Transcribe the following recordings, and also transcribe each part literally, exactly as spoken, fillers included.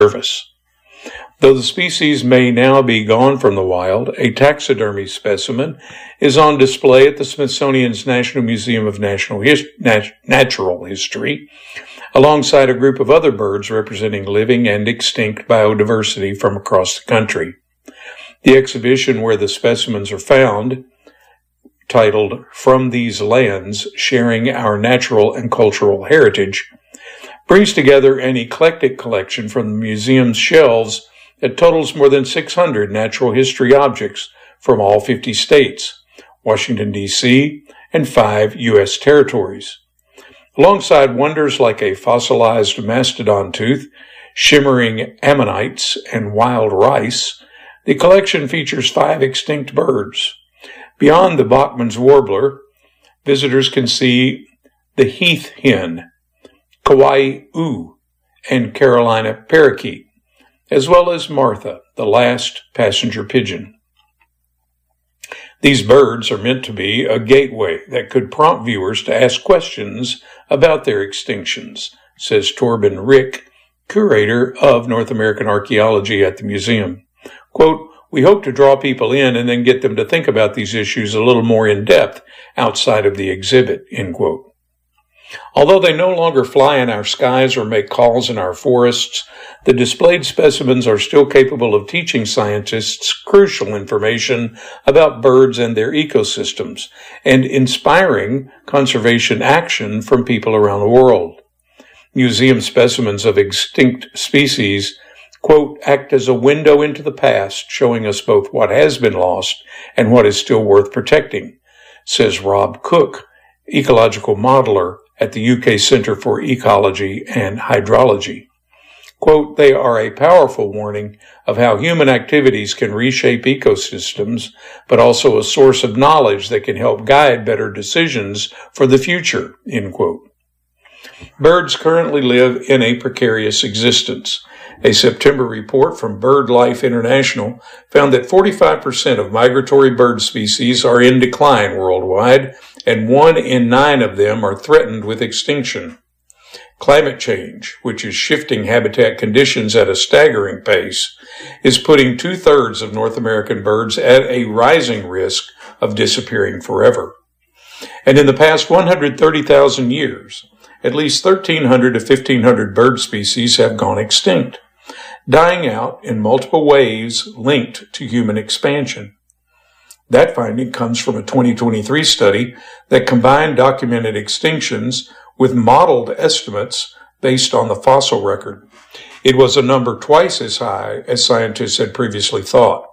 service. Though the species may now be gone from the wild, a taxidermy specimen is on display at the Smithsonian's National Museum of National His- Nat- Natural History, alongside a group of other birds representing living and extinct biodiversity from across the country. The exhibition where the specimens are found, titled From These Lands, Sharing Our Natural and Cultural Heritage, brings together an eclectic collection from the museum's shelves that totals more than six hundred natural history objects from all fifty states, Washington, D C, and five U S territories. Alongside wonders like a fossilized mastodon tooth, shimmering ammonites, and wild rice, the collection features five extinct birds. Beyond the Bachman's warbler, visitors can see the heath hen, Kauai-u, and Carolina parakeet, as well as Martha, the last passenger pigeon. These birds are meant to be a gateway that could prompt viewers to ask questions about their extinctions, says Torben Rick, curator of North American archaeology at the museum. Quote, "We hope to draw people in and then get them to think about these issues a little more in depth outside of the exhibit," end quote. Although they no longer fly in our skies or make calls in our forests, the displayed specimens are still capable of teaching scientists crucial information about birds and their ecosystems, and inspiring conservation action from people around the world. Museum specimens of extinct species, quote, act as a window into the past, showing us both what has been lost and what is still worth protecting, says Rob Cook, ecological modeler at the U K Center for Ecology and Hydrology. Quote, they are a powerful warning of how human activities can reshape ecosystems, but also a source of knowledge that can help guide better decisions for the future, end quote. Birds currently live in a precarious existence. A September report from BirdLife International found that forty-five percent of migratory bird species are in decline worldwide, and one in nine of them are threatened with extinction. Climate change, which is shifting habitat conditions at a staggering pace, is putting two-thirds of North American birds at a rising risk of disappearing forever. And in the past one hundred thirty thousand years, at least thirteen hundred to fifteen hundred bird species have gone extinct, dying out in multiple ways linked to human expansion. That finding comes from a twenty twenty-three study that combined documented extinctions with modeled estimates based on the fossil record. It was a number twice as high as scientists had previously thought.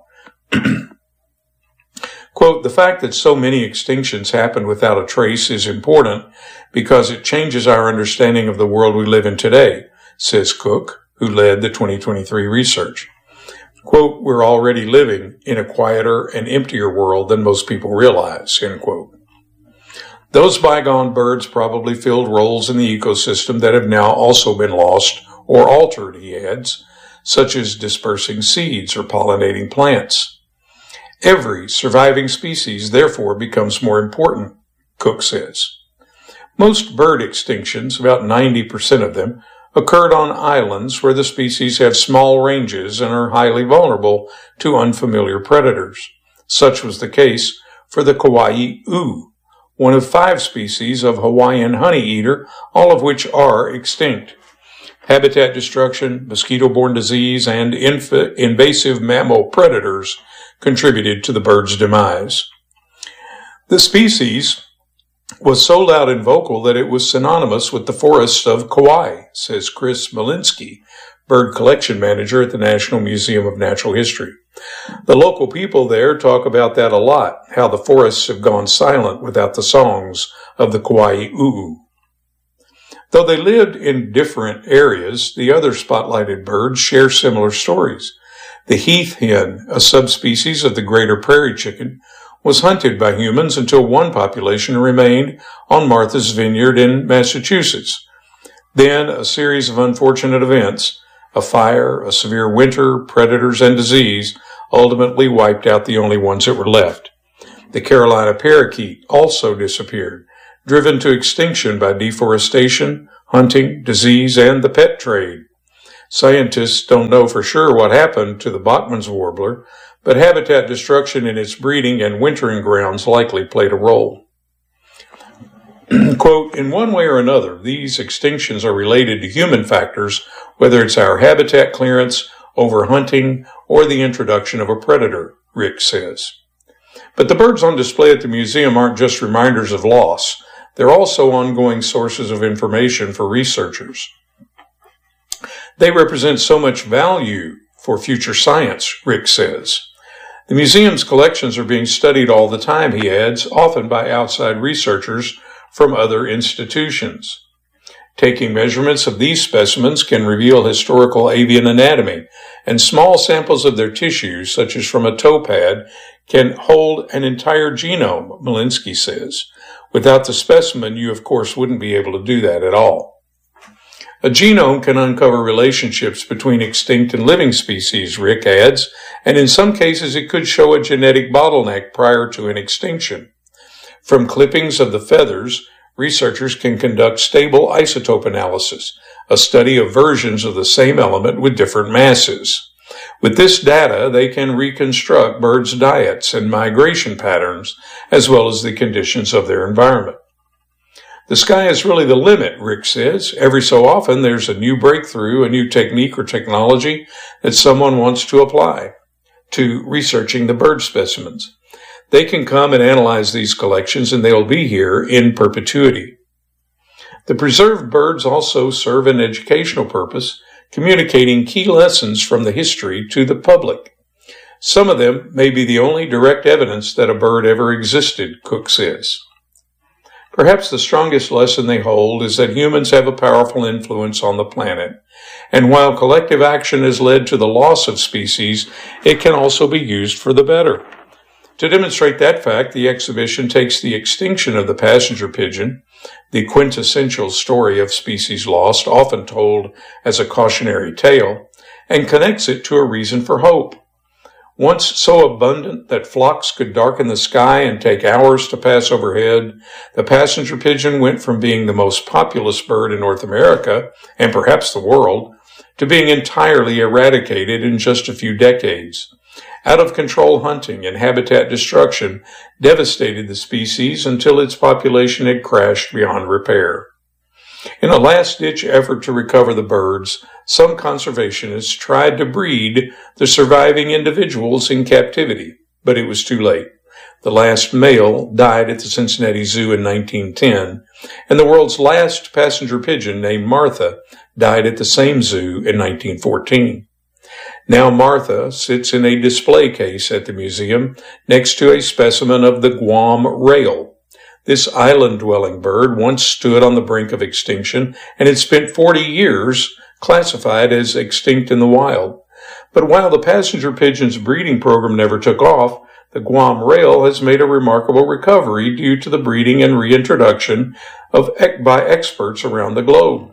Quote, the fact that so many extinctions happened without a trace is important because it changes our understanding of the world we live in today, says Cook, who led the twenty twenty-three research. Quote, we're already living in a quieter and emptier world than most people realize, end quote. Those bygone birds probably filled roles in the ecosystem that have now also been lost or altered, he adds, such as dispersing seeds or pollinating plants. Every surviving species, therefore, becomes more important, Cook says. Most bird extinctions, about ninety percent of them, occurred on islands where the species have small ranges and are highly vulnerable to unfamiliar predators. Such was the case for the Kauai-u, one of five species of Hawaiian honeyeater, all of which are extinct. Habitat destruction, mosquito-borne disease, and inf- invasive mammal predators contributed to the bird's demise. The species was so loud and vocal that it was synonymous with the forests of Kauai, says Chris Malinsky, bird collection manager at the National Museum of Natural History. The local people there talk about that a lot, how the forests have gone silent without the songs of the Kauai-u. Though they lived in different areas, the other spotlighted birds share similar stories. The heath hen, a subspecies of the greater prairie chicken, was hunted by humans until one population remained on Martha's Vineyard in Massachusetts. Then a series of unfortunate events, a fire, a severe winter, predators, and disease, ultimately wiped out the only ones that were left. The Carolina parakeet also disappeared, driven to extinction by deforestation, hunting, disease, and the pet trade. Scientists don't know for sure what happened to the Bachman's warbler, but habitat destruction in its breeding and wintering grounds likely played a role. Quote, in one way or another, these extinctions are related to human factors, whether it's our habitat clearance, overhunting, or the introduction of a predator, Rick says. But the birds on display at the museum aren't just reminders of loss. They're also ongoing sources of information for researchers. They represent so much value for future science, Rick says. The museum's collections are being studied all the time, he adds, often by outside researchers from other institutions. Taking measurements of these specimens can reveal historical avian anatomy, and small samples of their tissues, such as from a toe pad, can hold an entire genome, Malinsky says. Without the specimen, you of course wouldn't be able to do that at all. A genome can uncover relationships between extinct and living species, Rick adds, and in some cases it could show a genetic bottleneck prior to an extinction. From clippings of the feathers, researchers can conduct stable isotope analysis, a study of versions of the same element with different masses. With this data, they can reconstruct birds' diets and migration patterns, as well as the conditions of their environment. The sky is really the limit, Rick says. Every so often, there's a new breakthrough, a new technique or technology that someone wants to apply to researching the bird specimens. They can come and analyze these collections, and they'll be here in perpetuity. The preserved birds also serve an educational purpose, communicating key lessons from the history to the public. Some of them may be the only direct evidence that a bird ever existed, Cook says. Perhaps the strongest lesson they hold is that humans have a powerful influence on the planet, and while collective action has led to the loss of species, it can also be used for the better. To demonstrate that fact, the exhibition takes the extinction of the passenger pigeon, the quintessential story of species lost, often told as a cautionary tale, and connects it to a reason for hope. Once so abundant that flocks could darken the sky and take hours to pass overhead, the passenger pigeon went from being the most populous bird in North America, and perhaps the world, to being entirely eradicated in just a few decades. Out-of-control hunting and habitat destruction devastated the species until its population had crashed beyond repair. In a last-ditch effort to recover the birds, some conservationists tried to breed the surviving individuals in captivity, but it was too late. The last male died at the Cincinnati Zoo in nineteen ten, and the world's last passenger pigeon, named Martha, died at the same zoo in nineteen fourteen. Now Martha sits in a display case at the museum next to a specimen of the Guam rail. This island-dwelling bird once stood on the brink of extinction and had spent forty years classified as extinct in the wild. But while the passenger pigeon's breeding program never took off, the Guam rail has made a remarkable recovery due to the breeding and reintroduction of by experts around the globe.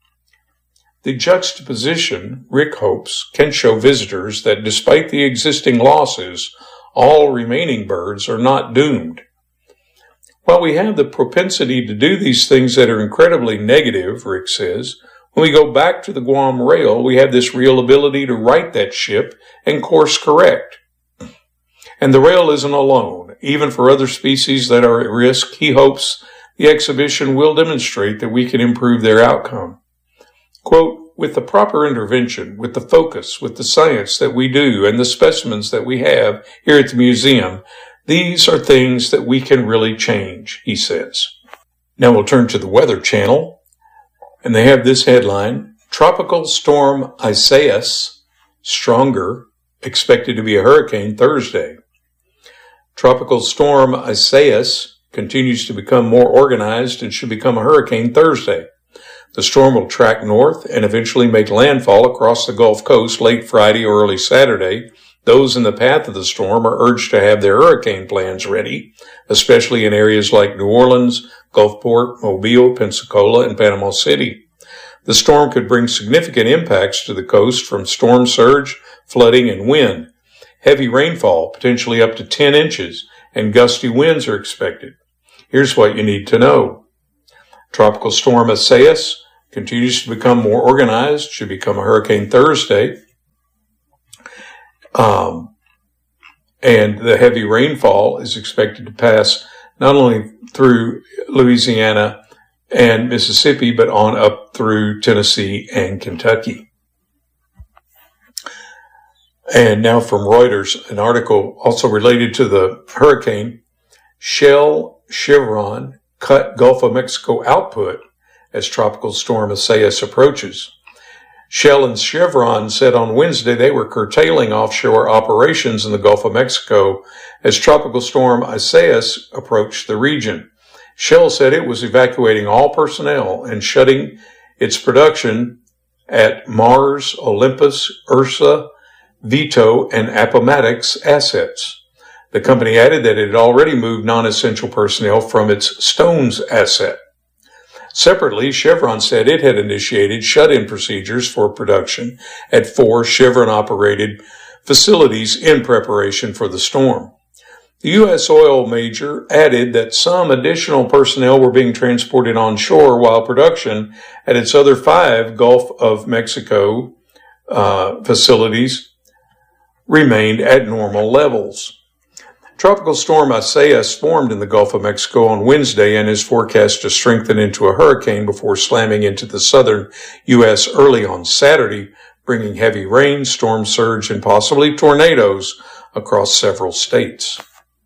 The juxtaposition, Rick hopes, can show visitors that despite the existing losses, all remaining birds are not doomed. While we have the propensity to do these things that are incredibly negative, Rick says, when we go back to the Guam rail, we have this real ability to right that ship and course correct. And the rail isn't alone. Even for other species that are at risk, he hopes the exhibition will demonstrate that we can improve their outcome. Quote, with the proper intervention, with the focus, with the science that we do and the specimens that we have here at the museum, these are things that we can really change, he says. Now we'll turn to the Weather Channel, and they have this headline, Tropical Storm Isaias, stronger, expected to be a hurricane Thursday. Tropical Storm Isaias continues to become more organized and should become a hurricane Thursday. The storm will track north and eventually make landfall across the Gulf Coast late Friday or early Saturday. Those in the path of the storm are urged to have their hurricane plans ready, especially in areas like New Orleans, Gulfport, Mobile, Pensacola, and Panama City. The storm could bring significant impacts to the coast from storm surge, flooding, and wind. Heavy rainfall, potentially up to ten inches, and gusty winds are expected. Here's what you need to know. Tropical Storm Isaias continues to become more organized, should become a hurricane Thursday. Um, and the heavy rainfall is expected to pass not only through Louisiana and Mississippi, but on up through Tennessee and Kentucky. And now from Reuters, an article also related to the hurricane. Shell, Chevron cut Gulf of Mexico output as Tropical Storm Isaias approaches. Shell and Chevron said on Wednesday they were curtailing offshore operations in the Gulf of Mexico as Tropical Storm Isaias approached the region. Shell said it was evacuating all personnel and shutting its production at Mars, Olympus, Ursa, Vito, and Appomattox assets. The company added that it had already moved non-essential personnel from its Stones asset. Separately, Chevron said it had initiated shut-in procedures for production at four Chevron-operated facilities in preparation for the storm. The U S oil major added that some additional personnel were being transported onshore while production at its other five Gulf of Mexico uh, facilities remained at normal levels. Tropical Storm Isaias formed in the Gulf of Mexico on Wednesday and is forecast to strengthen into a hurricane before slamming into the southern U S early on Saturday, bringing heavy rain, storm surge, and possibly tornadoes across several states.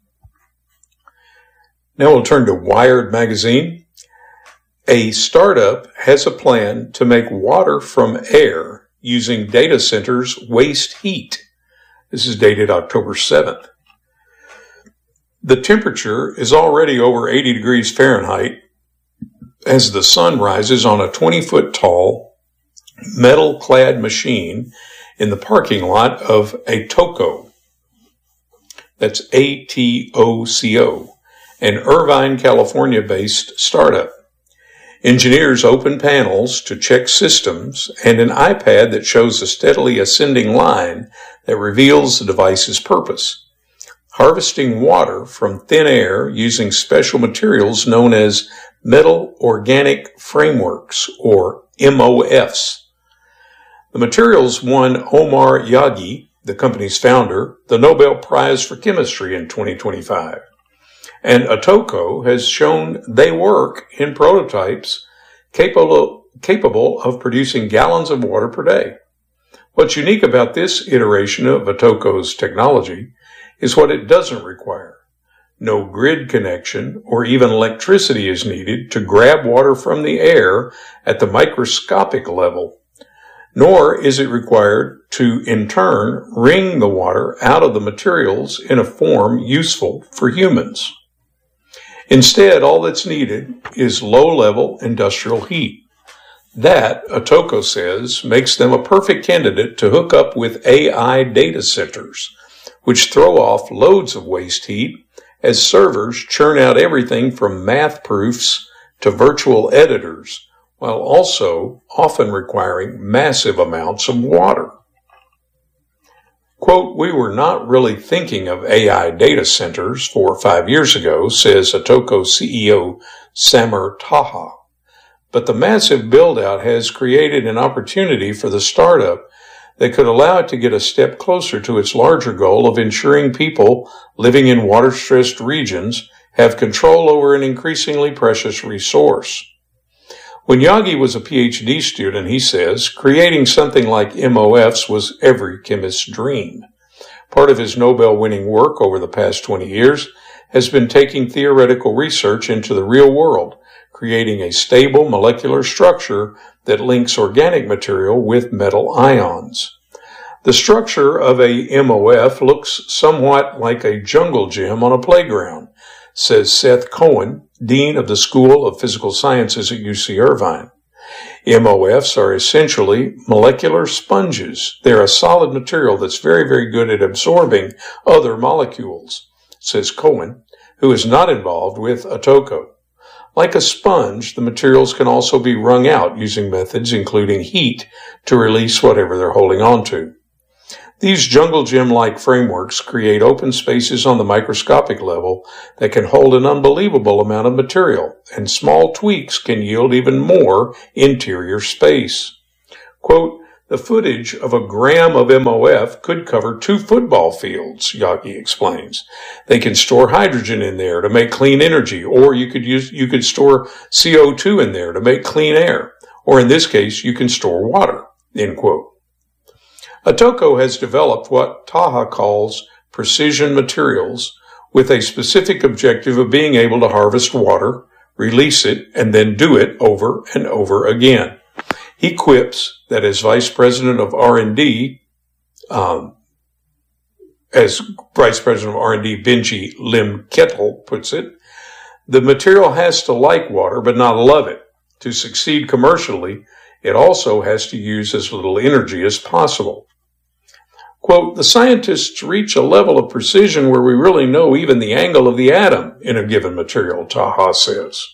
Now we'll turn to Wired magazine. A startup has a plan to make water from air using data centers' waste heat. This is dated October seventh. The temperature is already over eighty degrees Fahrenheit as the sun rises on a twenty-foot tall, metal-clad machine in the parking lot of Atoco. That's A T O C O, an Irvine, California-based startup. Engineers open panels to check systems and an iPad that shows a steadily ascending line that reveals the device's purpose. Harvesting water from thin air using special materials known as metal organic frameworks, or M O Fs. The materials won Omar Yaghi, the company's founder, the Nobel Prize for Chemistry in twenty twenty-five. And Atoco has shown they work in prototypes capable, capable of producing gallons of water per day. What's unique about this iteration of Atoco's technology is what it doesn't require. No grid connection or even electricity is needed to grab water from the air at the microscopic level, nor is it required to, in turn, wring the water out of the materials in a form useful for humans. Instead, all that's needed is low-level industrial heat. That, Atoco says, makes them a perfect candidate to hook up with A I data centers, which throw off loads of waste heat as servers churn out everything from math proofs to virtual editors, while also often requiring massive amounts of water. Quote, "We were not really thinking of A I data centers four or five years ago," says Atoco C E O Samer Taha. But the massive build-out has created an opportunity for the startup that could allow it to get a step closer to its larger goal of ensuring people living in water-stressed regions have control over an increasingly precious resource. When Yaghi was a P H D student, he says, creating something like M O Fs was every chemist's dream. Part of his Nobel-winning work over the past twenty years has been taking theoretical research into the real world, creating a stable molecular structure that links organic material with metal ions. The structure of a M O F looks somewhat like a jungle gym on a playground, says Seth Cohen, Dean of the School of Physical Sciences at U C Irvine. M O Fs are essentially molecular sponges. They're a solid material that's very, very good at absorbing other molecules, says Cohen, who is not involved with Atoco. Like a sponge, the materials can also be wrung out using methods including heat to release whatever they're holding on to. These jungle gym-like frameworks create open spaces on the microscopic level that can hold an unbelievable amount of material, and small tweaks can yield even more interior space. Quote, the footage of a gram of M O F could cover two football fields, Yagi explains. They can store hydrogen in there to make clean energy, or you could use, you could store C O two in there to make clean air, or in this case, you can store water, end quote. Atoko has developed what Taha calls precision materials with a specific objective of being able to harvest water, release it, and then do it over and over again. He quips that as Vice President of R and D, um, as Vice President of R and D Benji Lim Kettle puts it, the material has to like water but not love it. To succeed commercially, it also has to use as little energy as possible. Quote, the scientists reach a level of precision where we really know even the angle of the atom in a given material, Taha says.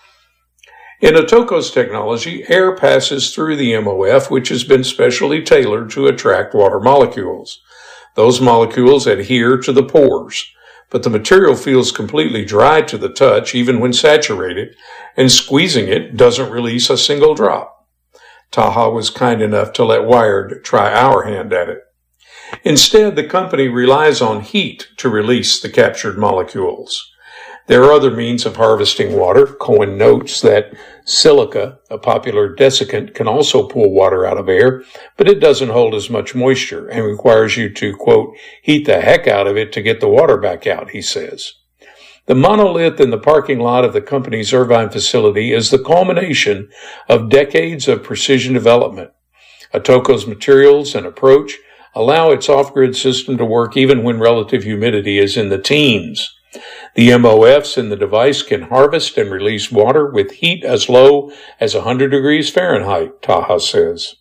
In Atoko's technology, air passes through the M O F, which has been specially tailored to attract water molecules. Those molecules adhere to the pores, but the material feels completely dry to the touch even when saturated, and squeezing it doesn't release a single drop. Taha was kind enough to let Wired try our hand at it. Instead, the company relies on heat to release the captured molecules. There are other means of harvesting water. Cohen notes that silica, a popular desiccant, can also pull water out of air, but it doesn't hold as much moisture and requires you to, quote, heat the heck out of it to get the water back out, he says. The monolith in the parking lot of the company's Irvine facility is the culmination of decades of precision development. Atoko's materials and approach allow its off-grid system to work even when relative humidity is in the teens. The M O Fs in the device can harvest and release water with heat as low as one hundred degrees Fahrenheit, Taha says.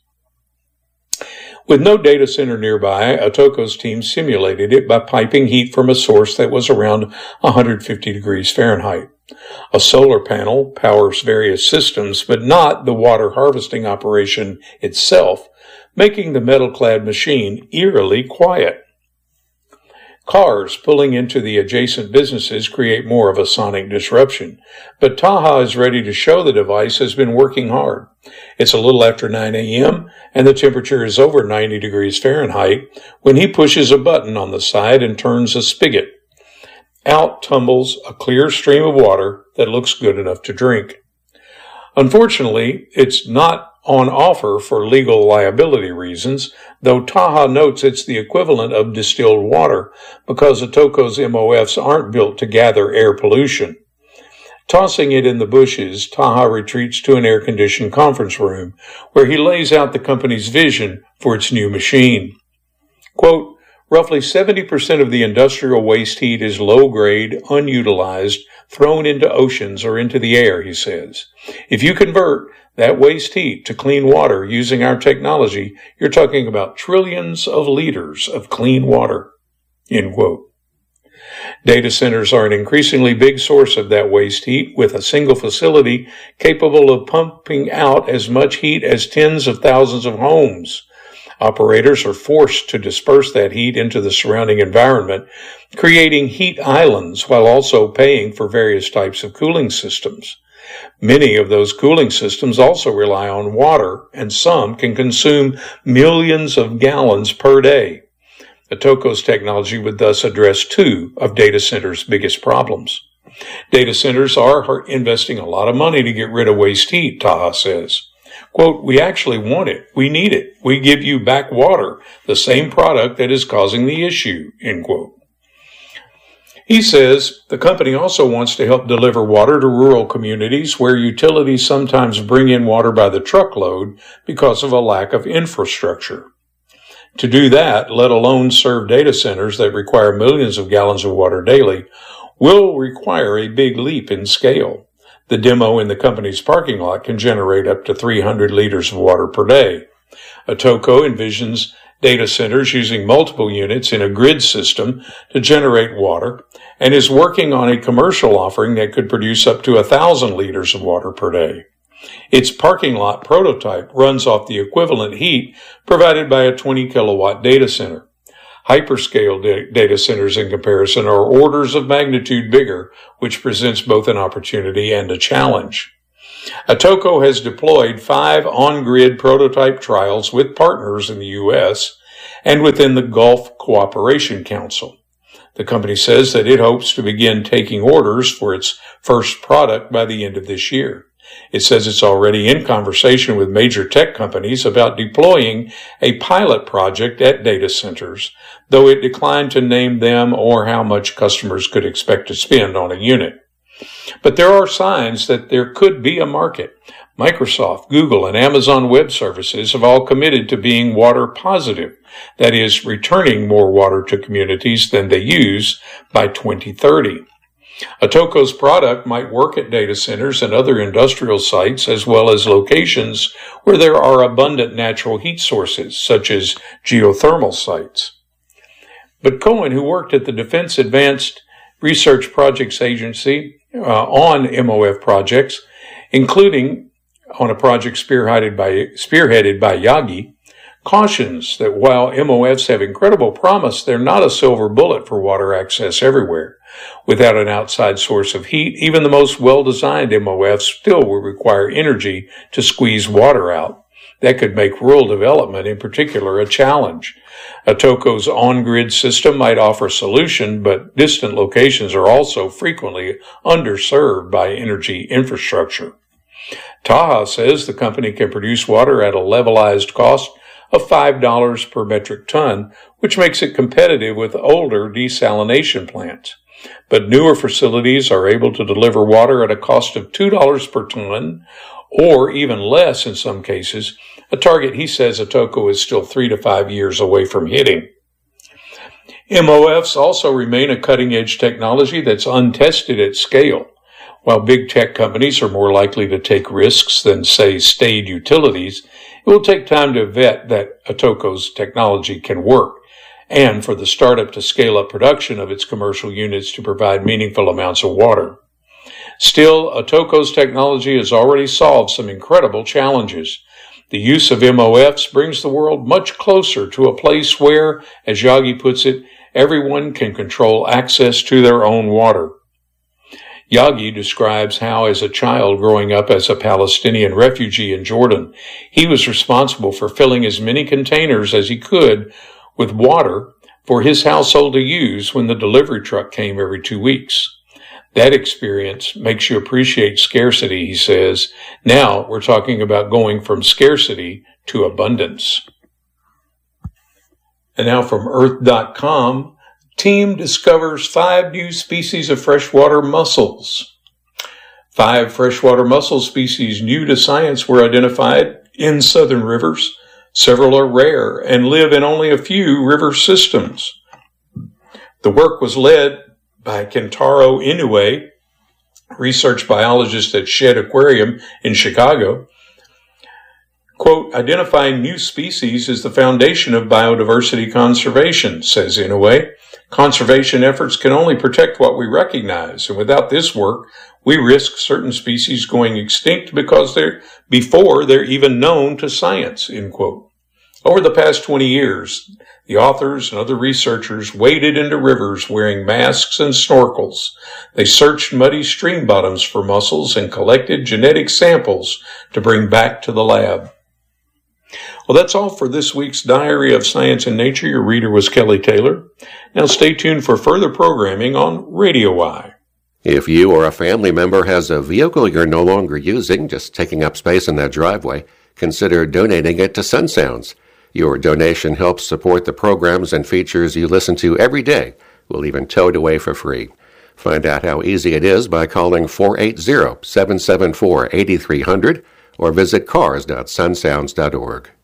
With no data center nearby, Atoko's team simulated it by piping heat from a source that was around one hundred fifty degrees Fahrenheit. A solar panel powers various systems, but not the water harvesting operation itself, making the metal-clad machine eerily quiet. Cars pulling into the adjacent businesses create more of a sonic disruption, but Taha is ready to show the device has been working hard. It's a little after nine a.m., and the temperature is over ninety degrees Fahrenheit when he pushes a button on the side and turns a spigot. Out tumbles a clear stream of water that looks good enough to drink. Unfortunately, it's not on offer for legal liability reasons, though Taha notes it's the equivalent of distilled water because Atoko's M O Fs aren't built to gather air pollution. Tossing it in the bushes, Taha retreats to an air-conditioned conference room where he lays out the company's vision for its new machine. Quote, roughly seventy percent of the industrial waste heat is low-grade, unutilized, thrown into oceans or into the air, he says. If you convert that waste heat to clean water using our technology, you're talking about trillions of liters of clean water, end quote. Data centers are an increasingly big source of that waste heat, with a single facility capable of pumping out as much heat as tens of thousands of homes. Operators are forced to disperse that heat into the surrounding environment, creating heat islands while also paying for various types of cooling systems. Many of those cooling systems also rely on water, and some can consume millions of gallons per day. Atoko's technology would thus address two of data centers' biggest problems. Data centers are investing a lot of money to get rid of waste heat, Taha says. Quote, we actually want it. We need it. We give you back water, the same product that is causing the issue, end quote. He says the company also wants to help deliver water to rural communities where utilities sometimes bring in water by the truckload because of a lack of infrastructure. To do that, let alone serve data centers that require millions of gallons of water daily, will require a big leap in scale. The demo in the company's parking lot can generate up to three hundred liters of water per day. Atoko envisions data centers using multiple units in a grid system to generate water and is working on a commercial offering that could produce up to one thousand liters of water per day. Its parking lot prototype runs off the equivalent heat provided by a twenty kilowatt data center. Hyperscale da- data centers, in comparison, are orders of magnitude bigger, which presents both an opportunity and a challenge. Atoko has deployed five on-grid prototype trials with partners in the U S and within the Gulf Cooperation Council. The company says that it hopes to begin taking orders for its first product by the end of this year. It says it's already in conversation with major tech companies about deploying a pilot project at data centers, though it declined to name them or how much customers could expect to spend on a unit. But there are signs that there could be a market. Microsoft, Google, and Amazon Web Services have all committed to being water positive, that is, returning more water to communities than they use by twenty thirty. Atoko's product might work at data centers and other industrial sites, as well as locations where there are abundant natural heat sources, such as geothermal sites. But Cohen, who worked at the Defense Advanced Research Projects Agency uh, on M O F projects, including on a project spearheaded by, spearheaded by Yagi, cautions that while M O Fs have incredible promise, they're not a silver bullet for water access everywhere. Without an outside source of heat, even the most well-designed M O Fs still will require energy to squeeze water out. That could make rural development, in particular, a challenge. Atoko's on-grid system might offer a solution, but distant locations are also frequently underserved by energy infrastructure. Taha says the company can produce water at a levelized cost of five dollars per metric ton, which makes it competitive with older desalination plants. But newer facilities are able to deliver water at a cost of two dollars per ton, or even less in some cases, a target he says Atoko is still three to five years away from hitting. M O Fs also remain a cutting-edge technology that's untested at scale. While big tech companies are more likely to take risks than, say, staid utilities, it will take time to vet that Atoko's technology can work, and for the startup to scale up production of its commercial units to provide meaningful amounts of water. Still, Atoko's technology has already solved some incredible challenges. The use of M O Fs brings the world much closer to a place where, as Yagi puts it, everyone can control access to their own water. Yagi describes how, as a child growing up as a Palestinian refugee in Jordan, he was responsible for filling as many containers as he could with water for his household to use when the delivery truck came every two weeks. That experience makes you appreciate scarcity, he says. Now we're talking about going from scarcity to abundance. And now from Earth dot com, team discovers five new species of freshwater mussels. Five freshwater mussel species new to science were identified in southern rivers. Several are rare and live in only a few river systems. The work was led by Kentaro Inoue, research biologist at Shedd Aquarium in Chicago. Quote, identifying new species is the foundation of biodiversity conservation, says Inoue. Conservation efforts can only protect what we recognize, and without this work, we risk certain species going extinct because they're before they're even known to science, end quote. Over the past twenty years, the authors and other researchers waded into rivers wearing masks and snorkels. They searched muddy stream bottoms for mussels and collected genetic samples to bring back to the lab. Well, that's all for this week's Diary of Science and Nature. Your reader was Kelly Taylor. Now stay tuned for further programming on Radio Y. If you or a family member has a vehicle you're no longer using, just taking up space in that driveway, consider donating it to Sun Sounds. Your donation helps support the programs and features you listen to every day. We'll even tow it away for free. Find out how easy it is by calling four eight zero, seven seven four, eight three zero zero or visit cars dot sun sounds dot org.